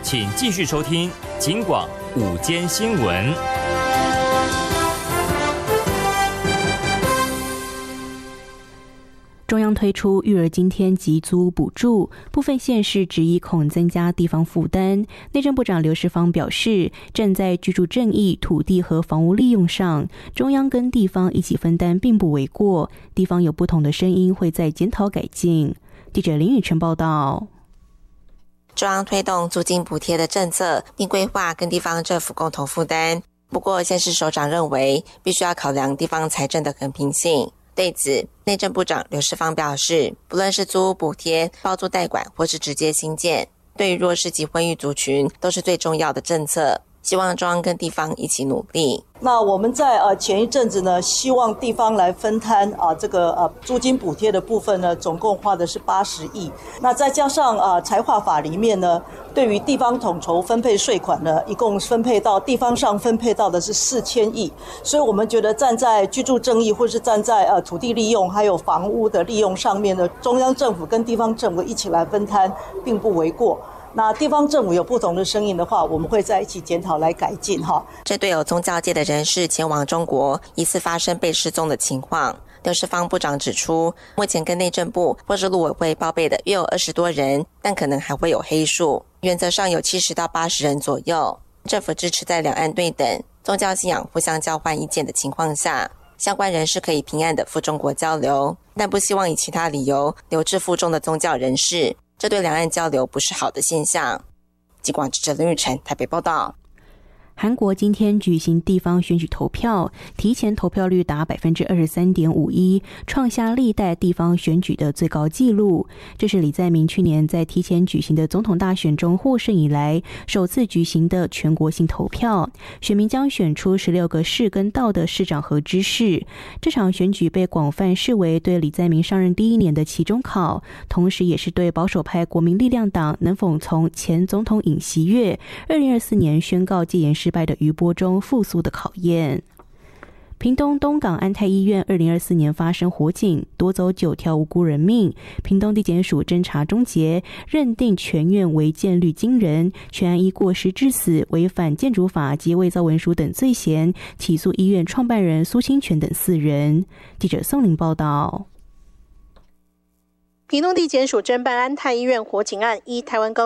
请继续收听警广午间新闻。 中央推出育儿津贴及租屋补助，部分县市质疑恐增加地方负担。内政部长刘世芳表示，站在居住正义、土地和房屋利用上，中央跟地方一起分担并不为过。地方有不同的声音，会再检讨改进。记者林宇晨报道。 中央推动租金补贴的政策，并规划跟地方政府共同负担。不过，县市首长认为，必须要考量地方财政的公平性。对此，内政部长刘世芳表示，不论是租屋补贴、包租代管或是直接新建，对于弱势及婚育族群都是最重要的政策，希望中央跟地方一起努力。 那我们在前一阵子呢，希望地方来分摊这个租金补贴的部分呢，总共花的是80亿。那再加上财划法里面呢，对于地方统筹分配税款呢，一共分配到地方上分配到的是4000亿。所以我们觉得站在居住正义或是站在土地利用还有房屋的利用上面呢，中央政府跟地方政府一起来分摊，并不为过。那地方政府有不同的声音的话，我们会在一起检讨来改进哈。 这对有宗教界的人士前往中国疑似发生被失踪的情况，刘世芳部长指出，目前跟内政部或是陆委会报备的约有20多人，但可能还会有黑数，原则上有70到80人左右。政府支持在两岸对等、宗教信仰互相交换意见的情况下，相关人士可以平安地赴中国交流，但不希望以其他理由留置附中的宗教人士，这对两岸交流不是好的现象。警广记者林玉成台北报道。 韩国今天举行地方选举投票，提前投票率达 23.51%， 创下历代地方选举的最高纪录。这是李在明去年在提前举行的总统大选中获胜以来首次举行的全国性投票，选民将选出16个市跟道的市长和知事。这场选举被广泛视为对李在明上任第1年的期中考，同时也是对保守派国民力量党能否从前总统尹锡悦2024年宣告戒严失败的余波中复苏的考验。屏东东港安泰医院2024年发生火警，夺走9条无辜人命。屏东地检署侦查终结，认定全院违建率惊人，全案依过失致死、违反建筑法及伪造文书等罪嫌，起诉医院创办人苏清泉等4人。记者宋玲报道。 屏东地检署侦办安泰医院火警案，依台湾高